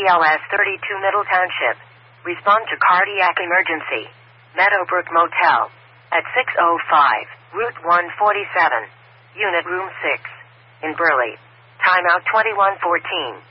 BLS 32 Middle Township. Respond to cardiac emergency. Meadowbrook Motel. At 605 Route 147. Unit Room 6. In Burley. Timeout 2114.